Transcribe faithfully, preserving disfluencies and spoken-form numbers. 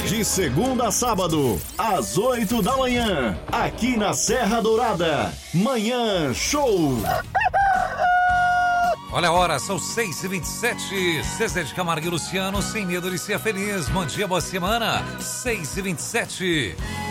De segunda a sábado, às oito da manhã, aqui na Serra Dourada. Manhã Show. Olha a hora, são seis e vinte e sete. Zezé de Camargo e Luciano, sem medo de ser feliz. Bom dia, boa semana. seis e vinte e sete.